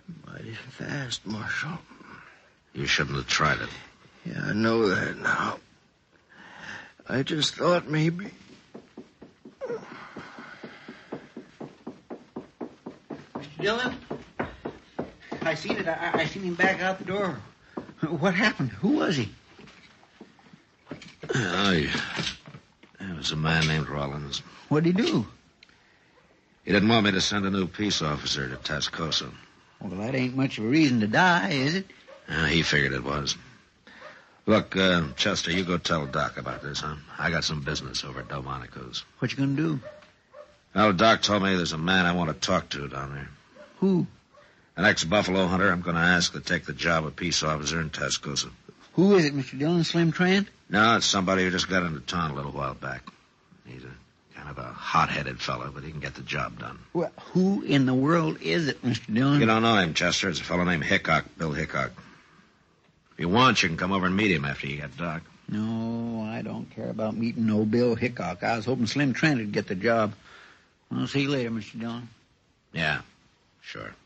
Mighty fast, Marshal. You shouldn't have tried it. Yeah, I know that now. I just thought maybe... Mr. Dillon? I seen it. I seen him back out the door. What happened? Who was he? It was a man named Rollins. What'd he do? He didn't want me to send a new peace officer to Tascosa. Well, that ain't much of a reason to die, is it? He figured it was. Look, Chester, you go tell Doc about this, huh? I got some business over at Delmonico's. What you gonna do? Well, Doc told me there's a man I want to talk to down there. Who? An ex-buffalo hunter I'm going to ask to take the job of peace officer in Tascosa. Who is it, Mr. Dillon? Slim Trent? No, it's somebody who just got into town a little while back. He's a kind of a hot-headed fellow, but he can get the job done. Well, who in the world is it, Mr. Dillon? You don't know him, Chester. It's a fellow named Hickok, Bill Hickok. If you want, you can come over and meet him after you get Doc. No, I don't care about meeting no Bill Hickok. I was hoping Slim Trent would get the job. I'll see you later, Mr. Dillon. Yeah, sure.